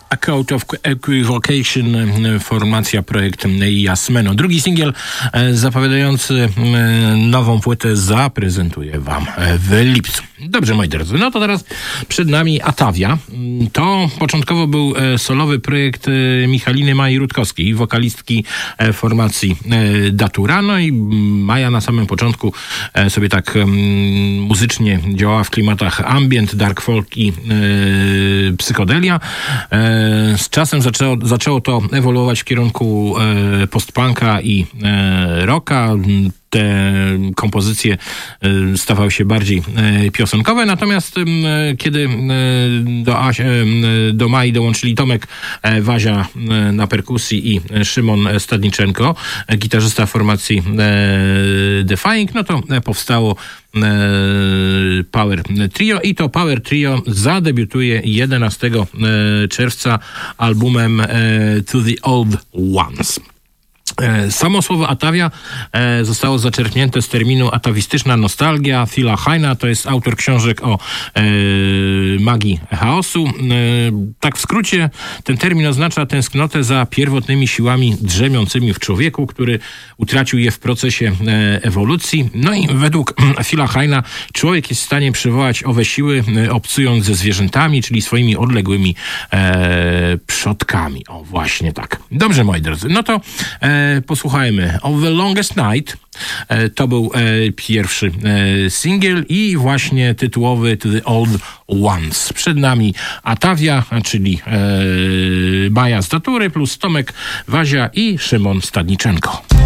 A Code of Equivocation, formacja, projekt Jasmeno. Drugi singiel zapowiadający nową płytę zaprezentuję wam w lipcu. Dobrze, moi drodzy, no to teraz przed nami Atavia. To początkowo był solowy projekt Michaliny Mai Rutkowskiej, wokalistki formacji Datura. No i Maja na samym początku sobie tak muzycznie działała w klimatach ambient, dark folk i psychodelia. Z czasem zaczęło to ewoluować w kierunku postpunka i rocka. Te kompozycje stawały się bardziej piosenkowe, natomiast kiedy do Mai dołączyli Tomek Wazia na perkusji i Szymon Stadniczenko, gitarzysta formacji Defying, no to powstało Power Trio i to Power Trio zadebiutuje 11 czerwca albumem To the Old Ones. Samo słowo Atavia zostało zaczerpnięte z terminu atawistyczna nostalgia. Phila Hyna to jest autor książek o magii chaosu. Tak w skrócie ten termin oznacza tęsknotę za pierwotnymi siłami drzemiącymi w człowieku, który utracił je w procesie ewolucji. No i według Phila Hyna człowiek jest w stanie przywołać owe siły, obcując ze zwierzętami, czyli swoimi odległymi przodkami. O, właśnie tak. Dobrze, moi drodzy. No to posłuchajmy Of the Longest Night. To był pierwszy singiel i właśnie tytułowy To the Old Ones. Przed nami Atavia, czyli Maja z Datury plus Tomek Wazia i Szymon Stadniczenko.